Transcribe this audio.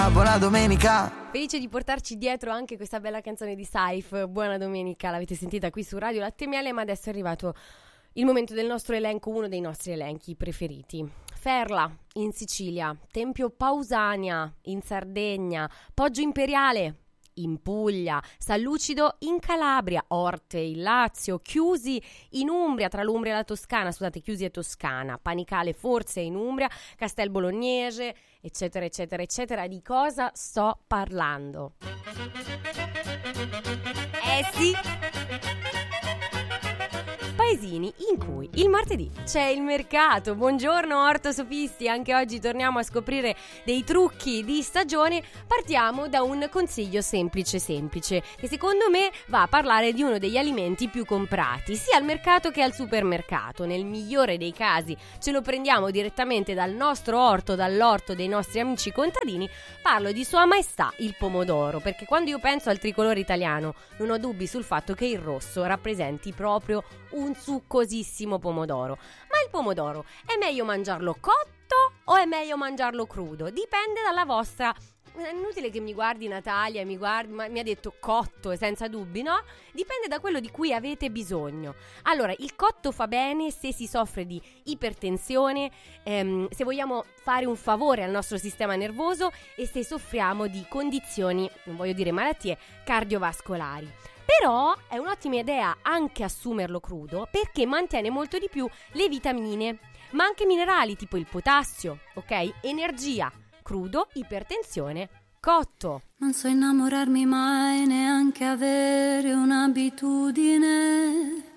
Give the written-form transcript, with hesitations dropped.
buona domenica. Felice di portarci dietro anche questa bella canzone di Saif, Buona Domenica, l'avete sentita qui su Radio Latte e Miele, ma adesso è arrivato il momento del nostro elenco, uno dei nostri elenchi preferiti. Ferla in Sicilia, Tempio Pausania in Sardegna, Poggio Imperiale in Puglia, San Lucido in Calabria, Orte in Lazio, Chiusi in Umbria, tra l'Umbria e la Toscana, Chiusi e Toscana, Panicale forse in Umbria, Castel Bolognese, eccetera, eccetera, eccetera. Di cosa sto parlando? Sì! Paesini in cui il martedì c'è il mercato. Buongiorno ortosofisti, anche oggi torniamo a scoprire dei trucchi di stagione. Partiamo da un consiglio semplice che secondo me va a parlare di uno degli alimenti più comprati sia al mercato che al supermercato. Nel migliore dei casi ce lo prendiamo direttamente dal nostro orto, dall'orto dei nostri amici contadini. Parlo di Sua Maestà il pomodoro, perché quando io penso al tricolore italiano non ho dubbi sul fatto che il rosso rappresenti proprio un succosissimo pomodoro. Ma il pomodoro è meglio mangiarlo cotto o è meglio mangiarlo crudo? Dipende dalla vostra... È inutile che mi guardi Natalia, ma mi ha detto cotto e senza dubbi, no? Dipende da quello di cui avete bisogno. Allora, il cotto fa bene se si soffre di ipertensione, se vogliamo fare un favore al nostro sistema nervoso e se soffriamo di condizioni, non voglio dire malattie, cardiovascolari. Però è un'ottima idea anche assumerlo crudo perché mantiene molto di più le vitamine, ma anche minerali tipo il potassio, ok? Energia, crudo, ipertensione, cotto. Non so innamorarmi mai, neanche avere un'abitudine.